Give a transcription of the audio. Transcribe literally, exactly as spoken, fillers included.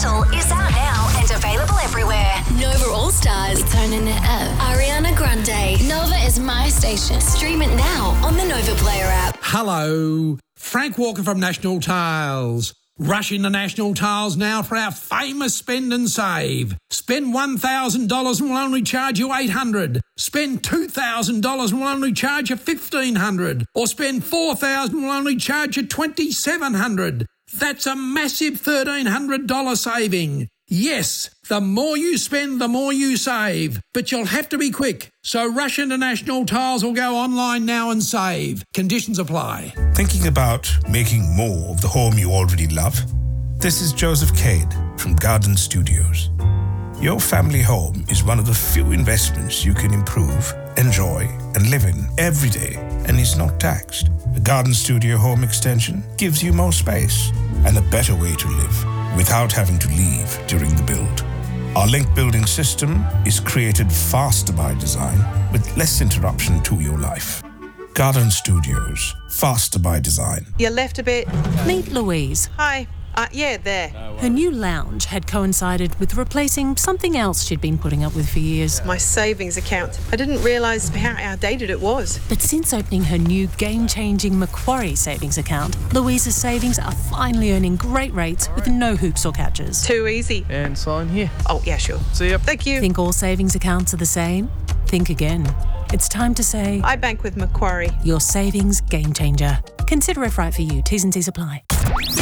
Special is out now and available everywhere. Nova All Stars. It's on in the app. Ariana Grande. Nova is my station. Stream it now on the Nova Player app. Hello, Frank Walker from National Tiles. Rush into National Tiles now for our famous spend and save. Spend one thousand dollars and we'll only charge you eight hundred dollars. Spend two thousand dollars and we'll only charge you fifteen hundred dollars. Or spend four thousand dollars and we'll only charge you twenty-seven hundred dollars. That's a massive thirteen hundred dollars saving. Yes, the more you spend, the more you save. But you'll have to be quick. So rush into National Tiles or go online now and save. Conditions apply. Thinking about making more of the home you already love? This is Joseph Cade from Garden Studios. Your family home is one of the few investments you can improve, enjoy, and live in every day, and is not taxed. A Garden Studio home extension gives you more space and a better way to live without having to leave during the build. Our link building system is created faster by design with less interruption to your life. Garden Studios, faster by design. You left a bit. Meet Louise. Hi. Uh, yeah, there. Her new lounge had coincided with replacing something else she'd been putting up with for years. My savings account. I didn't realise how outdated it was. But since opening her new game-changing Macquarie savings account, Louise's savings are finally earning great rates with no hoops or catches. Too easy. And sign here. Oh, yeah, sure. See ya. Thank you. Think all savings accounts are the same? Think again. It's time to say... I bank with Macquarie. Your savings game changer. Consider if right for you. T's and C's apply.